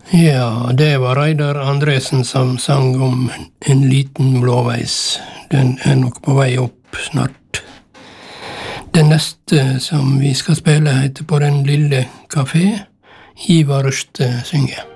Ja, det var Reidar Andresen som sang om En liten blåveis. Den er nok på vei opp snart. Den neste som vi skal spille heter På den lille kafé. Ivar Ørste synger.